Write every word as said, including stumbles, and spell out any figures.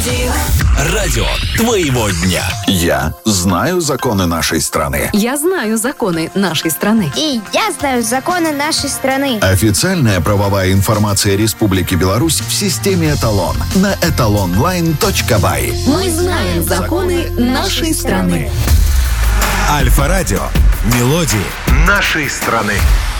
Радио твоего дня. Я знаю законы нашей страны. Я знаю законы нашей страны. И я знаю законы нашей страны. Официальная правовая информация Республики Беларусь в системе «Эталон» на эталонлайн точка бай. Мы знаем законы нашей страны. Альфа-радио. Мелодии нашей страны.